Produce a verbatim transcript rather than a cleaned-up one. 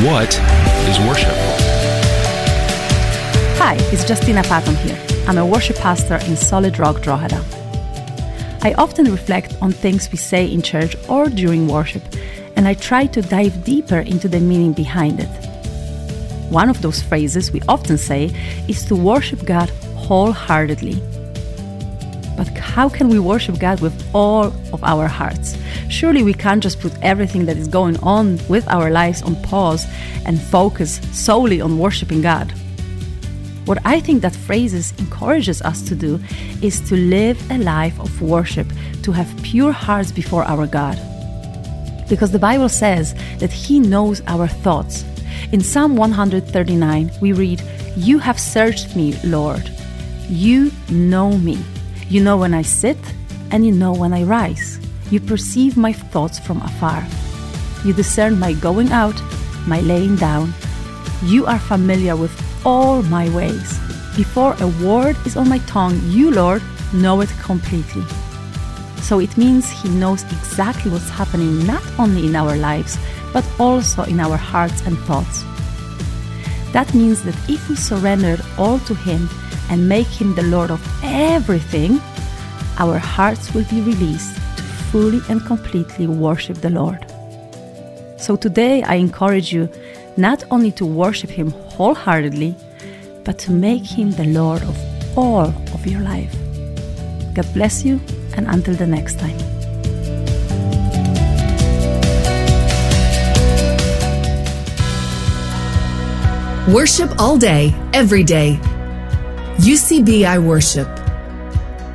What is worship? Hi, it's Justina Patton here. I'm a worship pastor in Solid Rock, Drogheda. I often reflect on things we say in church or during worship, and I try to dive deeper into the meaning behind it. One of those phrases we often say is to worship God wholeheartedly. But how can we worship God with all of our hearts? Surely we can't just put everything that is going on with our lives on pause and focus solely on worshiping God. What I think that phrases encourages us to do is to live a life of worship, to have pure hearts before our God. Because the Bible says that He knows our thoughts. In Psalm one thirty-nine, we read, "You have searched me, Lord. You know me. You know when I sit, and you know when I rise. You perceive my thoughts from afar. You discern my going out, my laying down. You are familiar with all my ways. Before a word is on my tongue, you, Lord, know it completely." So it means He knows exactly what's happening not only in our lives, but also in our hearts and thoughts. That means that if we surrender all to Him and make Him the Lord of everything, our hearts will be released to fully and completely worship the Lord. So today I encourage you not only to worship Him wholeheartedly, but to make Him the Lord of all of your life. God bless you, and until the next time. Worship all day, every day. U C B I Worship.